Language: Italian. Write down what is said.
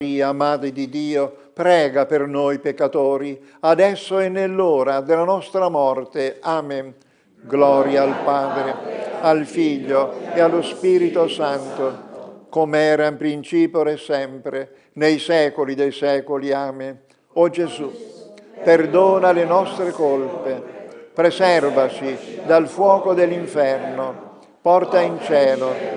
Maria, Madre di Dio, prega per noi peccatori, adesso e nell'ora della nostra morte. Amen. Gloria al Padre, al Figlio e allo Spirito Santo, come era in principio e sempre, nei secoli dei secoli. Amen. O Gesù, perdona le nostre colpe, preservaci dal fuoco dell'inferno, porta in cielo